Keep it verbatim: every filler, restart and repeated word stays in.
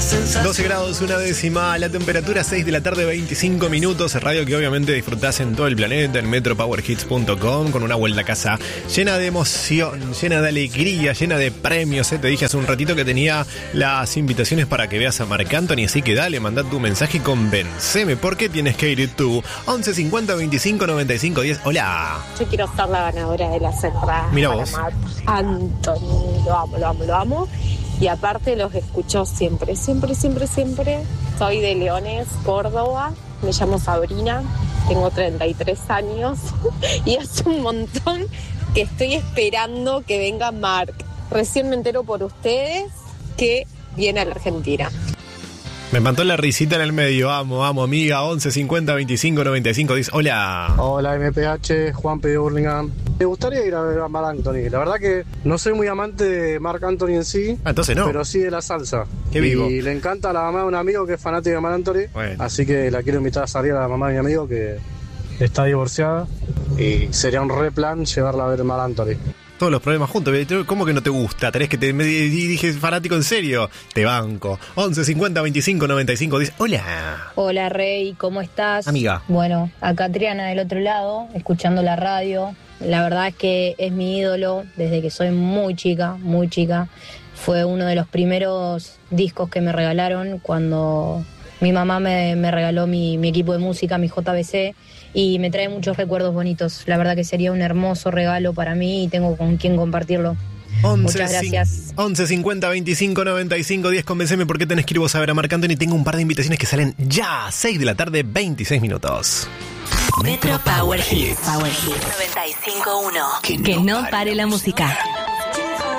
doce grados, una décima, la temperatura seis de la tarde, veinticinco minutos. Radio que obviamente disfrutás en todo el planeta, en metro power hits punto com, con una vuelta a casa llena de emoción, llena de alegría, llena de premios. ¿eh? Te dije hace un ratito que tenía las invitaciones para que veas a Marc Anthony, así que dale, mandá tu mensaje y convenceme. ¿Por qué tienes que ir tú? once cincuenta veinticinco noventa y cinco diez. Hola. Yo quiero ser la ganadora de las entradas. Mira para vos. Marc Anthony. Lo amo, lo amo, lo amo. Y aparte los escucho siempre, siempre, siempre, siempre. Soy de Leones, Córdoba. Me llamo Sabrina, tengo treinta y tres años. Y hace un montón que estoy esperando que venga Marc. Recién me entero por ustedes que viene a la Argentina. Me mandó la risita en el medio. Amo, amo, amiga. once cincuenta veinticinco noventa y cinco diez. Hola. Hola M P H, Juan P. de Burlingame. Me gustaría ir a ver a Marc Anthony. La verdad que no soy muy amante de Marc Anthony en sí. Ah, entonces no. Pero sí de la salsa. Qué vivo. Y le encanta a la mamá de un amigo que es fanático de Marc Anthony. Bueno. Así que la quiero invitar a salir a la mamá de mi amigo que está divorciada. Y sería un re plan llevarla a ver Marc Anthony. Todos los problemas juntos. ¿Cómo que no te gusta? Tenés que te me dije fanático en serio. Te banco. once cincuenta veinticinco noventa y cinco diez. Hola. Hola Rey, ¿cómo estás? Amiga. Bueno, acá Triana del otro lado, escuchando la radio. La verdad es que es mi ídolo desde que soy muy chica, muy chica. Fue uno de los primeros discos que me regalaron cuando mi mamá me, me regaló mi, mi equipo de música, mi J B C, y me trae muchos recuerdos bonitos. La verdad que sería un hermoso regalo para mí y tengo con quién compartirlo. Muchas gracias. once cincuenta veinticinco noventa y cinco diez. Convenceme por qué tenés que ir vos a ver a Marc Anthony. Tengo un par de invitaciones que salen ya. seis de la tarde, veintiséis minutos. Metro Power Hits. Power Hits noventa y cinco punto uno. Que no pare la música.